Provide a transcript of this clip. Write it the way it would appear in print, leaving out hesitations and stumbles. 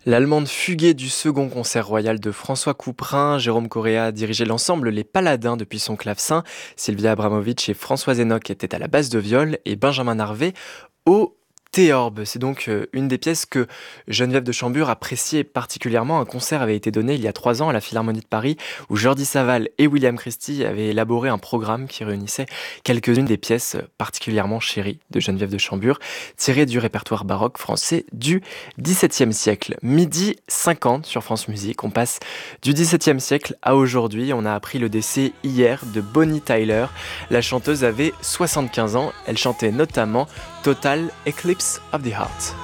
L'Allemande fuguée du second concert royal de François Couperin, Jérôme Correa a dirigé l'ensemble Les Paladins depuis son clavecin, Sylvia Abramovic et Françoise Enoch étaient à la basse de viol et Benjamin Narvé au théorbe. C'est donc une des pièces que Geneviève de Chambure appréciait particulièrement. Un concert avait été donné il y a 3 ans à la Philharmonie de Paris où Jordi Savall et William Christie avaient élaboré un programme qui réunissait quelques-unes des pièces particulièrement chéries de Geneviève de Chambure, tirées du répertoire baroque français du XVIIe siècle. Midi 50 sur France Musique, on passe du XVIIe siècle à aujourd'hui. On a appris le décès hier de Bonnie Tyler. La chanteuse avait 75 ans, elle chantait notamment Total Eclipse of the Heart.